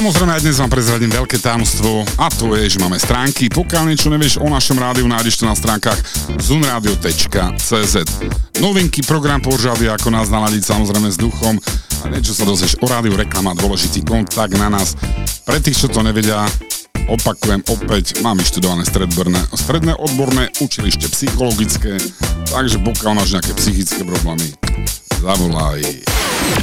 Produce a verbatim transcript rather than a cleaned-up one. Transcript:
Samozrejme aj dnes vám prezradím veľké tajomstvo a to je, že máme stránky. Pokiaľ niečo nevieš o našom rádiu, nájdeš to na stránkach zunradio bodka cz. Novinky, program pořady, ako nás naladiť samozrejme s duchom a niečo sa dozvieš o rádiu, reklama, dôležitý kontakt na nás. Pre tých, čo to nevedia, opakujem opäť, mám vyštudované stredné, stredné odborné učilište psychologické, takže pokiaľ máš nejaké psychické problémy, zavolaj.